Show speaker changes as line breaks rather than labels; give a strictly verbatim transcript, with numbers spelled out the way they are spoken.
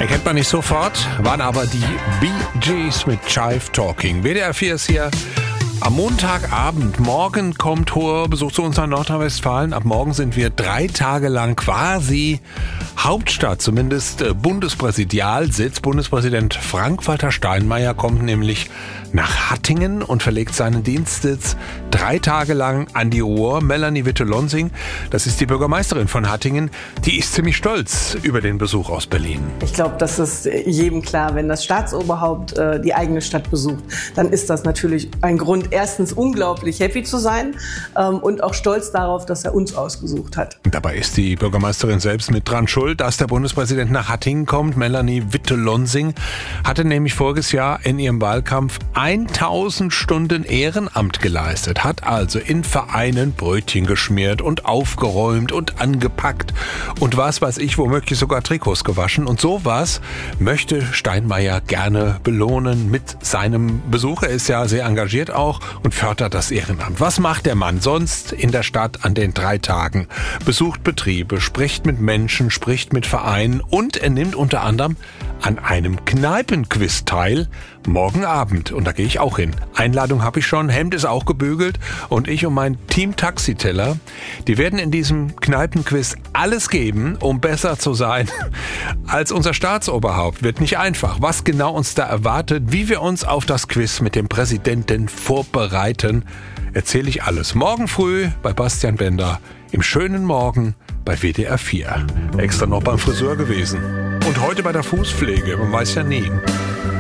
Erkennt man nicht sofort, waren aber die Bee Gees mit Jive Talking. W D R vier ist hier am Montagabend. Morgen kommt hoher Besuch zu uns nach Nordrhein-Westfalen. Ab morgen sind wir drei Tage lang quasi Hauptstadt, zumindest Bundespräsidialsitz. Bundespräsident Frank-Walter Steinmeier kommt nämlich nach Hattingen und verlegt seinen Dienstsitz drei Tage lang an die Ruhr. Melanie Witte-Lonsing, das ist die Bürgermeisterin von Hattingen, die ist ziemlich stolz über den Besuch aus Berlin.
Ich glaube, das ist jedem klar, wenn das Staatsoberhaupt äh, die eigene Stadt besucht, dann ist das natürlich ein Grund, erstens unglaublich happy zu sein ähm, und auch stolz darauf, dass er uns ausgesucht hat.
Dabei ist die Bürgermeisterin selbst mit dran schuld, dass der Bundespräsident nach Hattingen kommt. Melanie Witte-Lonsing hatte nämlich voriges Jahr in ihrem Wahlkampf tausend Stunden Ehrenamt geleistet, hat also in Vereinen Brötchen geschmiert und aufgeräumt und angepackt und was weiß ich, womöglich sogar Trikots gewaschen. Und sowas möchte Steinmeier gerne belohnen mit seinem Besuch. Er ist ja sehr engagiert auch und fördert das Ehrenamt. Was macht der Mann sonst in der Stadt an den drei Tagen? Besucht Betriebe, spricht mit Menschen, spricht mit Vereinen und er nimmt unter anderem an einem Kneipenquiz teil, morgen Abend. Und da gehe ich auch hin. Einladung habe ich schon, Hemd ist auch gebügelt und ich und mein Team Taxiteller, die werden in diesem Kneipenquiz alles geben, um besser zu sein als unser Staatsoberhaupt. Wird nicht einfach. Was genau uns da erwartet, wie wir uns auf das Quiz mit dem Präsidenten vorbereiten, erzähle ich alles morgen früh bei Bastian Bender im schönen Morgen bei W D R vier. Extra noch beim Friseur gewesen. Und heute bei der Fußpflege, man weiß ja nie.